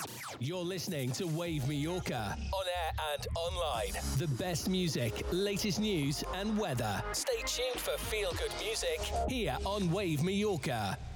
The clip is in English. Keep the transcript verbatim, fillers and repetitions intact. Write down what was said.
You're listening to Wave Mallorca, on air and online. The best music, latest news and weather. Stay tuned for feel-good music here on Wave Mallorca.